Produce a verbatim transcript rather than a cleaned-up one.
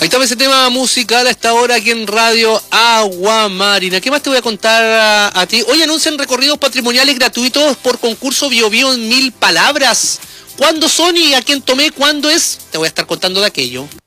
Ahí estaba ese tema musical a esta hora aquí en Radio Agua Marina. ¿Qué más te voy a contar a, a ti? Hoy anuncian recorridos patrimoniales gratuitos por concurso Bio Bio en mil palabras. ¿Cuándo son y a quién tomé? ¿Cuándo es? Te voy a estar contando de aquello.